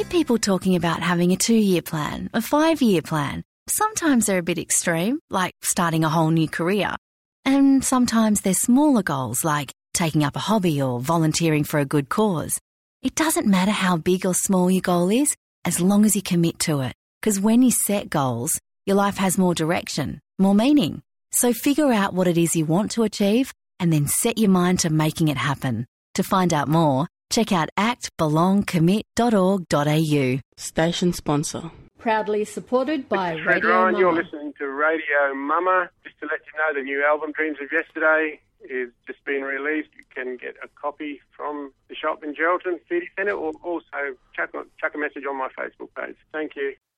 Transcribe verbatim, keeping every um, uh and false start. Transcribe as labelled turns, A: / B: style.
A: hear people talking about having a two-year plan, a five-year plan. Sometimes they're a bit extreme, like starting a whole new career. And sometimes they're smaller goals, like taking up a hobby or volunteering for a good cause. It doesn't matter how big or small your goal is, as long as you commit to it. Because when you set goals, your life has more direction, more meaning. So figure out what it is you want to achieve and then set your mind to making it happen. To find out more, check out act belong commit dot org dot a u.
B: Station sponsor.
C: Proudly supported by
D: Fred
C: Radio
D: Ryan,
C: Mama.
D: you're listening to Radio Mama. Just to let you know, the new album Dreams of Yesterday is just been released. You can get a copy from the shop in Geraldton City Centre, or also chuck, chuck a message on my Facebook page. Thank you.